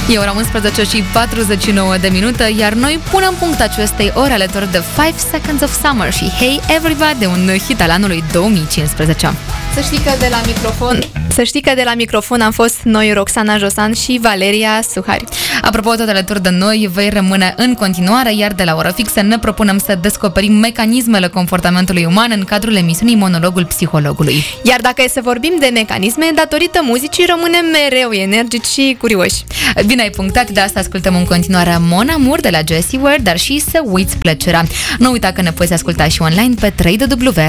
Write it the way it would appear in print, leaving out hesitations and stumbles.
E ora 11 și 49 de minute, iar noi punem punct acestei ore alături de 5 Seconds of Summer și Hey Everybody, un hit al anului 2015. Să știi că de la microfon am fost noi, Roxana Josan și Valeria Suhari. Apropo, tot alături de noi vei rămâne în continuare, iar de la oră fixă ne propunem să descoperim mecanismele comportamentului uman în cadrul emisiunii Monologul Psihologului. Iar dacă e să vorbim de mecanisme, datorită muzicii rămânem mereu energici și curioși. Bine ai punctat, de asta ascultăm în continuare Mon Amour de la Jessie Ware, dar și Să uiți plăcerea. Nu uita că ne poți asculta și online pe 3W